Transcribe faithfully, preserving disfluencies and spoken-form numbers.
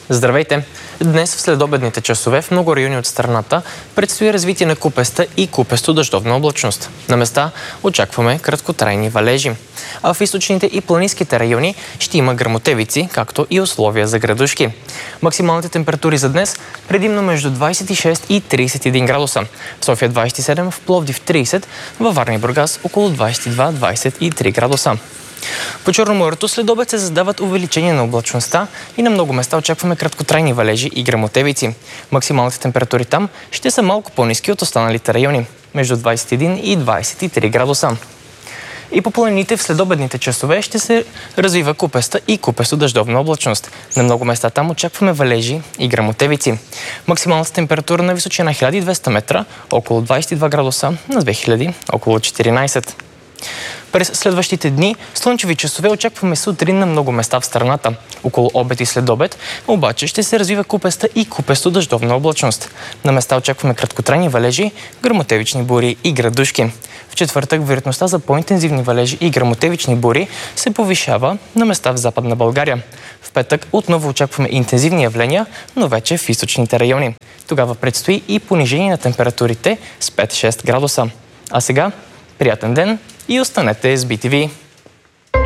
Здравейте! Днес в следобедните часове в много райони от страната предстои развитие на купеста и купесто-дъждовна облачност. На места очакваме краткотрайни валежи. А в източните и планинските райони ще има гръмотевици, както и условия за градушки. Максималните температури за днес предимно между двадесет и шест и тридесет и един градуса. В София двадесет и седем, в Пловдив тридесет, във Варна и Бургас около двадесет и два до двадесет и три градуса. По Черноморието след обед се създават увеличение на облачността и на много места очакваме краткотрайни валежи и гръмотевици. Максималните температури там ще са малко по-ниски от останалите райони, между двадесет и един и двадесет и три градуса. И по планините в следобедните часове ще се развива купеста и купесто-дъждовна облачност. На много места там очакваме валежи и гръмотевици. Максималната температура на височина хиляда и двеста метра, около двадесет и два градуса, на две хиляди около четиринадесет. През следващите дни слънчеви часове очакваме сутрин на много места в страната. Около обед и следобед обаче ще се развива купеста и купесто-дъждовна облачност. На места очакваме краткотрайни валежи, гръмотевични бури и градушки. В четвъртък вероятността за по-интензивни валежи и гръмотевични бури се повишава на места в Западна България. В петък отново очакваме интензивни явления, но вече в източните райони. Тогава предстои и понижение на температурите с пет до шест градуса. А сега приятен ден и останете с би ти ви!